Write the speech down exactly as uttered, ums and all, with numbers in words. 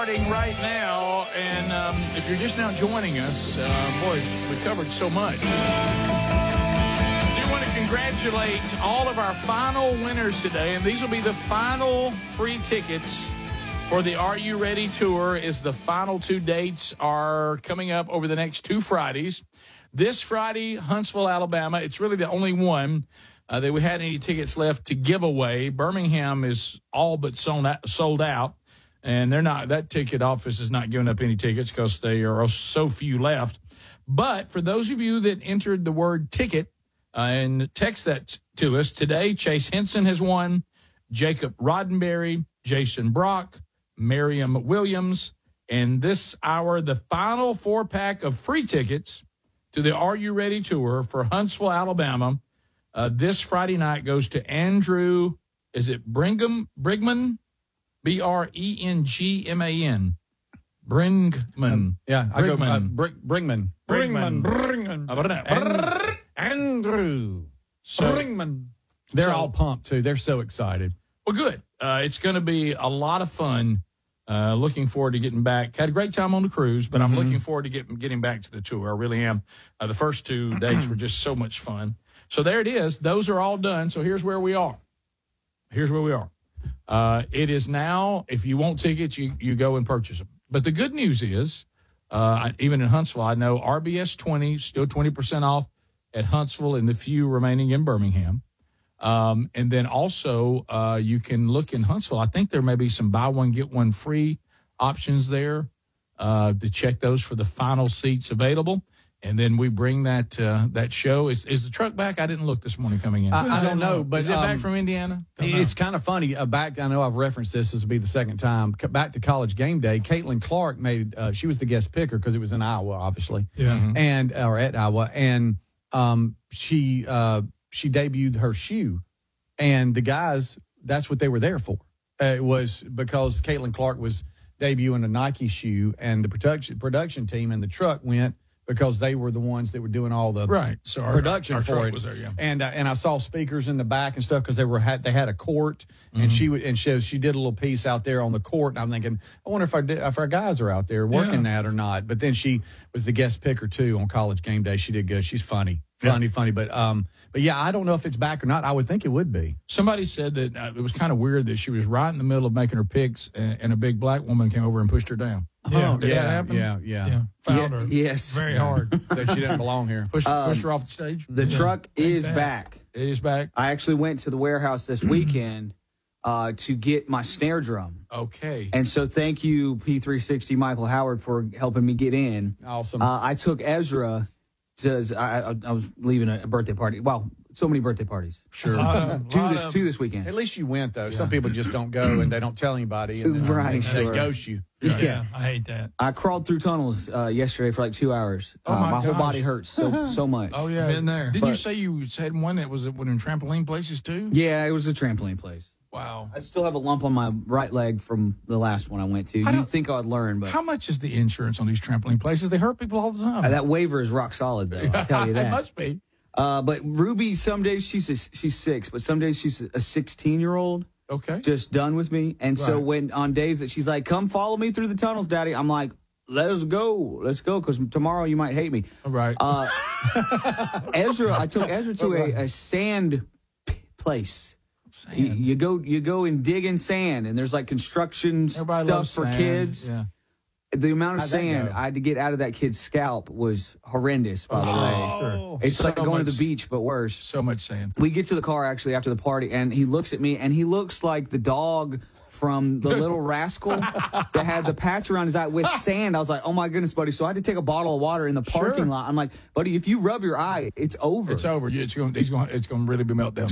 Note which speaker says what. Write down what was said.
Speaker 1: starting right now, and um, if you're just now joining us, uh, boy, we covered so much. I do want to congratulate all of our final winners today, and these will be the final free tickets for the Are You Ready Tour. Is the final two dates are coming up over the next two Fridays. This Friday, Huntsville, Alabama. It's really the only one uh, that we had any tickets left to give away. Birmingham is all but sold out, sold out, and they're not. That ticket office is not giving up any tickets because there are so few left. But for those of you that entered the word ticket uh, and text that to us today, Chase Henson has won, Jacob Roddenberry, Jason Brock, Miriam Williams, and this hour, the final four-pack of free tickets to the Are You Ready Tour for Huntsville, Alabama. Uh, this Friday night goes to Andrew, is it Brigham, Brigman? B R E N G M A N. Bringman.
Speaker 2: Um, yeah, I go uh, Br- Bringman.
Speaker 1: Bringman. Bringman.
Speaker 2: Bringman.
Speaker 3: Andrew.
Speaker 1: So,
Speaker 3: Bringman.
Speaker 2: They're
Speaker 1: so,
Speaker 2: all pumped, too. They're so excited.
Speaker 1: Well, good. Uh, it's going to be a lot of fun. Uh, looking forward to getting back. Had a great time on the cruise, but
Speaker 2: Mm-hmm.
Speaker 1: I'm looking forward to getting getting back to the tour. I really am. Uh, the first two dates were just so much fun. So there it is. Those are all done. So here's where we are. Here's where we are. Uh, it is now, if you want tickets, you, you go and purchase them. But the good news is, uh, even in Huntsville, I know R B S twenty, still twenty percent off at Huntsville and the few remaining in Birmingham. Um, and then also, uh, you can look in Huntsville. I think there may be some buy one, get one free options there, uh, to check those for the final seats available. And then we bring that, uh, that show. Is, is the truck back? I didn't look this morning coming in.
Speaker 2: I, I don't know, but
Speaker 1: is it
Speaker 2: um,
Speaker 1: back from Indiana?
Speaker 2: It's kind of funny. Uh, back, I know I've referenced this. This will be the second time. C- Back to College Game Day, Caitlin Clark made. Uh, she was the guest picker because it was in Iowa, obviously.
Speaker 3: Yeah.
Speaker 1: Mm-hmm.
Speaker 2: And or at Iowa, and um, she uh, she debuted her shoe, and the guys, that's what they were there for. Uh, it was because Caitlin Clark was debuting a Nike shoe, and the production production team and the truck went because they were the ones that were doing all the
Speaker 1: Right. So our,
Speaker 2: production
Speaker 1: our
Speaker 2: for
Speaker 1: truck
Speaker 2: it.
Speaker 1: was there, yeah.
Speaker 2: And uh, and I saw speakers in the back and stuff because they were had they had a court, and mm-hmm. she would and she she did a little piece out there on the court. And I'm thinking, I wonder if our if our guys are out there working
Speaker 1: Yeah.
Speaker 2: that or not. But then she was the guest picker too on College Game Day. She did good. She's funny, funny, yeah. funny. But um, but yeah, I don't know if it's back or not. I would think it would be.
Speaker 1: Somebody said that uh, it was kind of weird that she was right in the middle of making her picks, and, and a big black woman came over and pushed her down.
Speaker 3: Yeah.
Speaker 2: Oh,
Speaker 1: Did
Speaker 2: yeah,
Speaker 1: that happen?
Speaker 2: yeah, yeah,
Speaker 3: Yeah. Found
Speaker 4: Yeah,
Speaker 3: her.
Speaker 4: yes.
Speaker 3: Very
Speaker 1: Yeah.
Speaker 3: hard.
Speaker 2: So she didn't belong here.
Speaker 1: Push,
Speaker 4: Um,
Speaker 1: pushed her off the stage.
Speaker 4: The
Speaker 3: Yeah.
Speaker 4: truck is
Speaker 3: that.
Speaker 4: back.
Speaker 1: It is back.
Speaker 4: I actually went to the warehouse this weekend uh, to get my snare drum.
Speaker 1: Okay.
Speaker 4: And so thank you, P three sixty Michael Howard, for helping me get in.
Speaker 2: Awesome.
Speaker 4: Uh, I took Ezra to, I, I, I was leaving a birthday party. Wow, so many birthday parties.
Speaker 1: Sure.
Speaker 3: Uh,
Speaker 4: Two
Speaker 3: lot
Speaker 4: this,
Speaker 3: of-
Speaker 4: two this weekend.
Speaker 2: At least you went though. Some people just don't go and they don't tell anybody. And then,
Speaker 4: Right,
Speaker 2: they
Speaker 4: sure.
Speaker 2: ghost you.
Speaker 3: yeah.
Speaker 4: Yeah.
Speaker 3: I hate that.
Speaker 4: I crawled through tunnels uh, yesterday for like two hours.
Speaker 1: Oh,
Speaker 4: uh,
Speaker 1: my
Speaker 4: whole
Speaker 1: gosh.
Speaker 4: body hurts so so much.
Speaker 1: Oh, yeah.
Speaker 3: Been there.
Speaker 1: Didn't you
Speaker 4: But-
Speaker 1: say you had one that was at one of them trampoline places, too?
Speaker 4: Yeah, it was a trampoline place.
Speaker 1: Wow.
Speaker 4: I still have a lump on my right leg from the last one I went to.
Speaker 1: I
Speaker 4: You'd
Speaker 1: don't-
Speaker 4: think I'd learn, but
Speaker 1: How much is the insurance on these trampoline places? They hurt people all the time.
Speaker 4: uh, that waiver is rock solid, though. I'll tell you
Speaker 1: It
Speaker 4: that.
Speaker 1: must be.
Speaker 4: Uh, but Ruby, some days she's a, she's six, but some days she's a sixteen-year-old
Speaker 1: Okay.
Speaker 4: just done with me. And so
Speaker 1: Right.
Speaker 4: when on days that she's like, "Come follow me through the tunnels, Daddy," I'm like, "Let's go, let's go," because tomorrow you might hate me.
Speaker 1: All right.
Speaker 4: Uh, Ezra, I took Ezra to a, a sand p- place. You,
Speaker 1: Sand.
Speaker 4: you go, you go and dig in sand, and there's like construction
Speaker 1: Everybody
Speaker 4: stuff
Speaker 1: loves
Speaker 4: for
Speaker 1: sand.
Speaker 4: kids.
Speaker 1: Yeah.
Speaker 4: The amount of
Speaker 2: How'd that
Speaker 4: sand
Speaker 2: go?
Speaker 4: I had to get out of that kid's scalp was horrendous. By the way,
Speaker 1: Sure.
Speaker 4: it's
Speaker 1: So
Speaker 4: like going to
Speaker 1: much-
Speaker 4: the beach, but worse.
Speaker 1: So much sand.
Speaker 4: We get to the car actually after the party, and he looks at me, and he looks like the dog from The Little Rascal that had the patch around his eye with sand. I was like, "Oh my goodness, buddy!" So I had to take a bottle of water in the parking
Speaker 1: Sure.
Speaker 4: lot. I'm like, "Buddy, if you rub your eye, it's over."
Speaker 1: It's over. Yeah, It's going. He's going. It's going to really be meltdown.